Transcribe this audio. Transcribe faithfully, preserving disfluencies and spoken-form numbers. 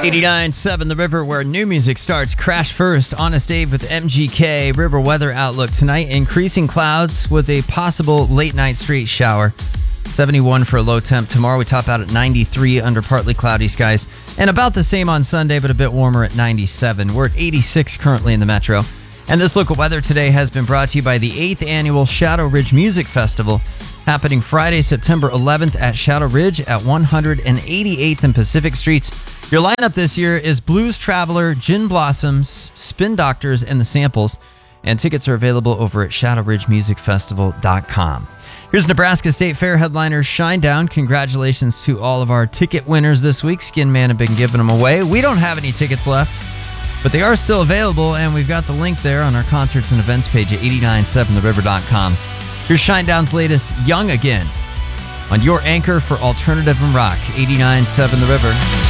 eighty-nine point seven The River, where new music starts. Crash First, Honest Dave with M G K. River weather outlook tonight: increasing clouds with a possible late night street shower. seventy-one for a low temp. Tomorrow we top out at ninety-three under partly cloudy skies. And about the same on Sunday, but a bit warmer at ninety-seven. We're at eighty-six currently in the metro. And this local weather today has been brought to you by the eighth Annual Shadow Ridge Music Festival, happening Friday, September eleventh at Shadow Ridge at one hundred eighty-eighth and Pacific Streets. Your lineup this year is Blues Traveler, Gin Blossoms, Spin Doctors, and The Samples. And tickets are available over at shadow ridge music festival dot com. Here's Nebraska State Fair headliner Shinedown. Congratulations to all of our ticket winners this week. Skin Man have been giving them away. We don't have any tickets left, but they are still available, and we've got the link there on our concerts and events page at eight nine seven the river dot com. Here's Shinedown's latest, Young Again, on your anchor for alternative and rock, eighty-nine point seven The River.